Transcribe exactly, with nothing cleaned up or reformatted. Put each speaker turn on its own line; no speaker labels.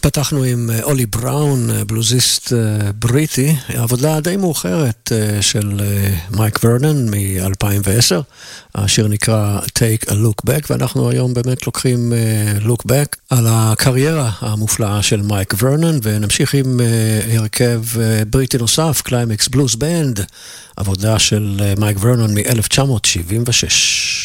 פתחנו עם אולי בראון, בלוזיסט בריטי, עבודה די מאוחרת של מייק ורנון מ-אלפיים ועשר. השיר נקרא Take a Look Back, ואנחנו היום באמת לוקחים Look Back על הקריירה המופלאה של מייק ורנון, ונמשיך עם הרכב בריטי נוסף, קליימקס בלוז בנד, עבודה של מייק ורנון מ-אלף תשע מאות שבעים ושש.